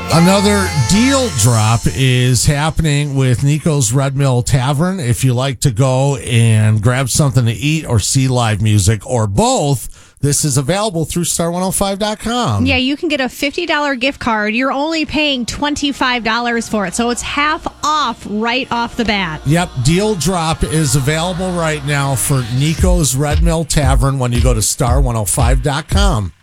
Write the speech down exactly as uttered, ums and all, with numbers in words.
Another deal drop is happening with Nico's Red Mill Tavern. If you like to go and grab something to eat or see live music or both, this is available through star one oh five dot com. Yeah, you can get a fifty dollars gift card. You're only paying twenty-five dollars for it, so it's half off right off the bat. Yep, deal drop is available right now for Nico's Red Mill Tavern when you go to star one oh five dot com.